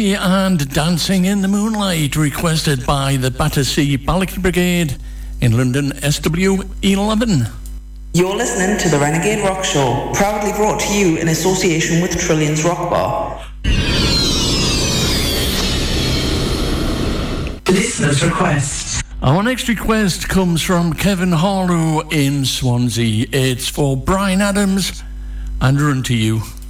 And Dancing in the Moonlight, requested by the Battersea Ballet Brigade in London SW11. You're listening to the Renegade Rock Show, proudly brought to you in association with Trillions Rock Bar. Listener's request. Our next request comes from Kevin Harlow in Swansea. It's for Brian Adams and Run to You.